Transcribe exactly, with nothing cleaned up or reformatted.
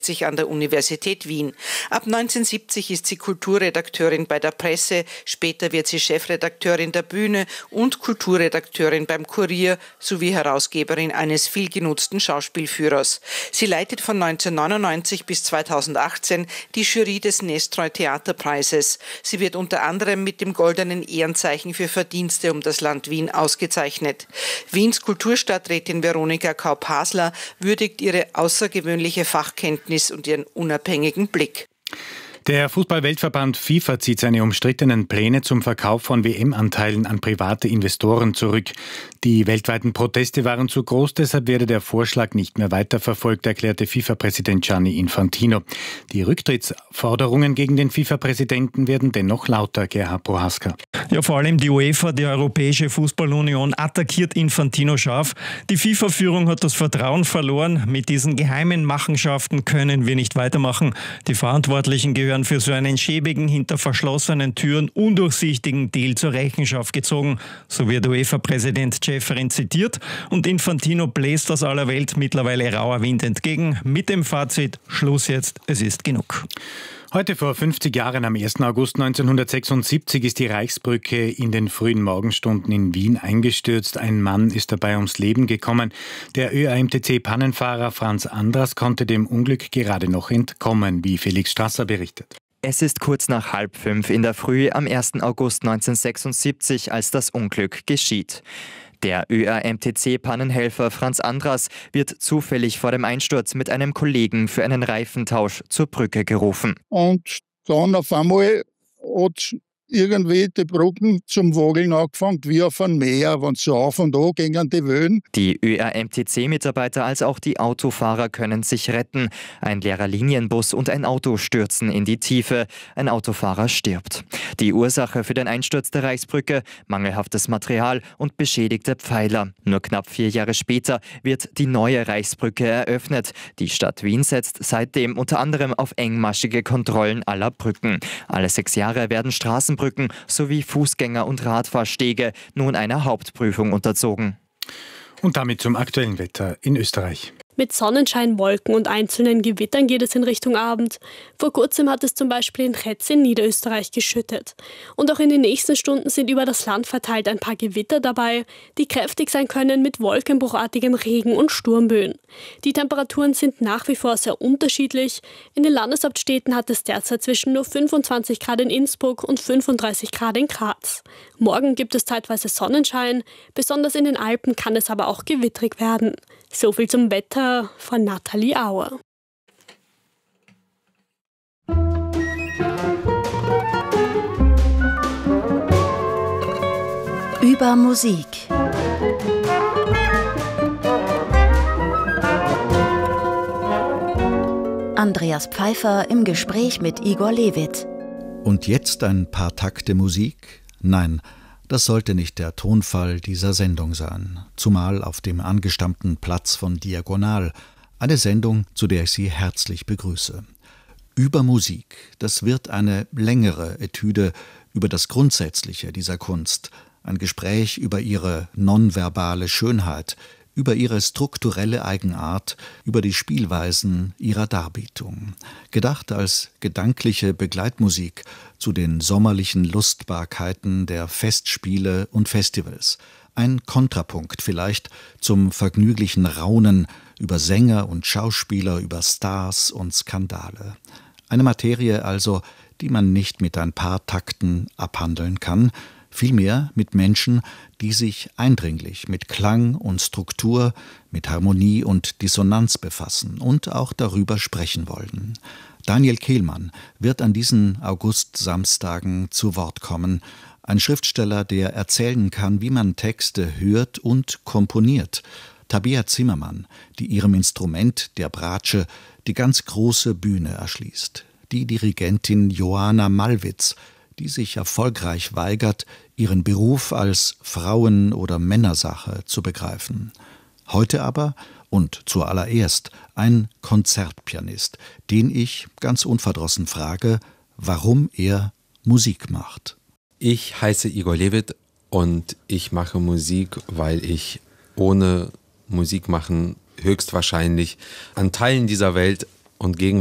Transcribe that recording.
an der Universität Wien. Ab neunzehnhundertsiebzig ist sie Kulturredakteurin bei der Presse, später wird sie Chefredakteurin der Bühne und Kulturredakteurin beim Kurier sowie Herausgeberin eines vielgenutzten Schauspielführers. Sie leitet von neunzehnhundertneunundneunzig bis zweitausendachtzehn die Jury des Nestroy Theaterpreises. Sie wird unter anderem mit dem Goldenen Ehrenzeichen für Verdienste um das Land Wien ausgezeichnet. Wiens Kulturstadträtin Veronika Kaup-Hasler würdigt ihre außergewöhnliche Fachkenntnis und ihren unabhängigen Blick. Der Fußball-Weltverband FIFA zieht seine umstrittenen Pläne zum Verkauf von W M-Anteilen an private Investoren zurück. Die weltweiten Proteste waren zu groß, deshalb werde der Vorschlag nicht mehr weiterverfolgt, erklärte FIFA-Präsident Gianni Infantino. Die Rücktrittsforderungen gegen den FIFA-Präsidenten werden dennoch lauter, Gerhard Prohaska. Ja, vor allem die UEFA, die Europäische Fußballunion, attackiert Infantino scharf. Die FIFA-Führung hat das Vertrauen verloren. Mit diesen geheimen Machenschaften können wir nicht weitermachen. Die Verantwortlichen gehören für so einen schäbigen, hinter verschlossenen Türen undurchsichtigen Deal zur Rechenschaft gezogen. So wird UEFA-Präsident Ceferin zitiert und Infantino bläst aus aller Welt mittlerweile rauer Wind entgegen mit dem Fazit: Schluss jetzt, es ist genug. Heute vor fünfzig Jahren, am ersten August neunzehnhundertsechsundsiebzig, ist die Reichsbrücke in den frühen Morgenstunden in Wien eingestürzt. Ein Mann ist dabei ums Leben gekommen. Der Ö A M T C-Pannenfahrer Franz Andras konnte dem Unglück gerade noch entkommen, wie Felix Strasser berichtet. Es ist kurz nach halb fünf in der Früh am ersten August neunzehnhundertsechsundsiebzig, als das Unglück geschieht. Der Ö A M T C-Pannenhelfer Franz Andras wird zufällig vor dem Einsturz mit einem Kollegen für einen Reifentausch zur Brücke gerufen. Und dann auf einmal hat irgendwie die Brücken zum Wogeln angefangen, wie auf einem Meer, wenn so auf und an gingen die Wellen. Die Ö A M T C-Mitarbeiter als auch die Autofahrer können sich retten. Ein leerer Linienbus und ein Auto stürzen in die Tiefe. Ein Autofahrer stirbt. Die Ursache für den Einsturz der Reichsbrücke: mangelhaftes Material und beschädigte Pfeiler. Nur knapp vier Jahre später wird die neue Reichsbrücke eröffnet. Die Stadt Wien setzt seitdem unter anderem auf engmaschige Kontrollen aller Brücken. Alle sechs Jahre werden Straßenbrücken sowie Fußgänger- und Radfahrstege nun einer Hauptprüfung unterzogen. Und damit zum aktuellen Wetter in Österreich. Mit Sonnenschein, Wolken und einzelnen Gewittern geht es in Richtung Abend. Vor kurzem hat es zum Beispiel in Retz in Niederösterreich geschüttet. Und auch in den nächsten Stunden sind über das Land verteilt ein paar Gewitter dabei, die kräftig sein können mit wolkenbruchartigem Regen und Sturmböen. Die Temperaturen sind nach wie vor sehr unterschiedlich. In den Landeshauptstädten hat es derzeit zwischen nur fünfundzwanzig Grad in Innsbruck und fünfunddreißig Grad in Graz. Morgen gibt es zeitweise Sonnenschein, besonders in den Alpen kann es aber auch gewittrig werden. So viel zum Wetter von Nathalie Auer. Über Musik. Andreas Pfeiffer im Gespräch mit Igor Levit. Und jetzt ein paar Takte Musik? Nein, das sollte nicht der Tonfall dieser Sendung sein, zumal auf dem angestammten Platz von Diagonal, eine Sendung, zu der ich Sie herzlich begrüße. Über Musik, das wird eine längere Etüde über das Grundsätzliche dieser Kunst, ein Gespräch über ihre nonverbale Schönheit, über ihre strukturelle Eigenart, über die Spielweisen ihrer Darbietung. Gedacht als gedankliche Begleitmusik zu den sommerlichen Lustbarkeiten der Festspiele und Festivals. Ein Kontrapunkt vielleicht zum vergnüglichen Raunen über Sänger und Schauspieler, über Stars und Skandale. Eine Materie also, die man nicht mit ein paar Takten abhandeln kann, vielmehr mit Menschen, die sich eindringlich mit Klang und Struktur, mit Harmonie und Dissonanz befassen und auch darüber sprechen wollen. Daniel Kehlmann wird an diesen August-Samstagen zu Wort kommen, ein Schriftsteller, der erzählen kann, wie man Texte hört und komponiert. Tabea Zimmermann, die ihrem Instrument, der Bratsche, die ganz große Bühne erschließt. Die Dirigentin Johanna Malwitz, die sich erfolgreich weigert, ihren Beruf als Frauen- oder Männersache zu begreifen. Heute aber und zuallererst ein Konzertpianist, den ich ganz unverdrossen frage, warum er Musik macht. Ich heiße Igor Levit und ich mache Musik, weil ich ohne Musik machen höchstwahrscheinlich an Teilen dieser Welt und gegen